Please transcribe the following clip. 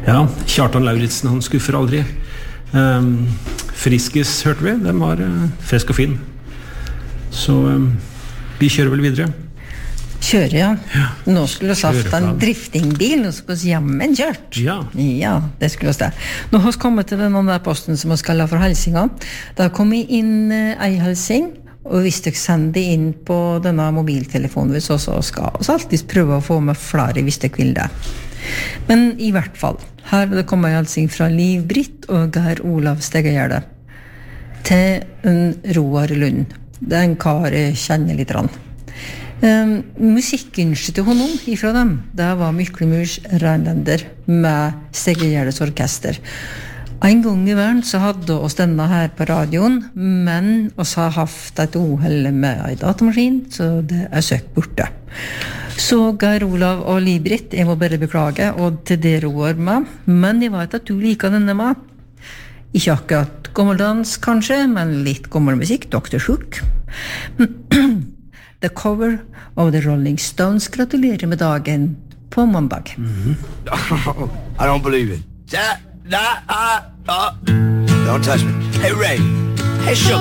Ja, Kjartan Lauritsen, han skuffer aldri. Friskis hørte vi, den var frisk og fin. Så vi kjører vel videre. Kjører, ja. Nå skulle vi hatt en driftingbil, og så skulle vi jammen kjørt. Ja, det skulle vi hatt. Nå har vi kommet til den andre posten som vi skal ha for helsinga. Da kom vi inn ei helsing, og hvis dere sender inn på denne mobiltelefonen, så skal vi alltid prøve å få med flere hvis dere vil det. Men i hvert fall, her vil det komme en helsing fra Liv Britt og Geir Olav Stegegjerde til en Roar Lund. Det en kar jeg kjenner litt rann. Musikkønsket til honom ifra dem, det var Myklemurs Rheinländer med Stegegjærdes orkester. En gang i verden så hadde oss denne her på radioen, men oss har haft et uheld med en datamaskin, så det søkt borte. Så Geir Olav og Liv-Britt, jeg må bare beklage, og til det Roar med, men jeg vet at du liker denne med. Ikke akkurat gammeldans kanskje, men litt gammel musikk, Dr. Hook. The cover of the Rolling Stones gratulerer med dagen på mandag. I don't believe it. Don't touch me. Hey, Ray. Hey, Sugar.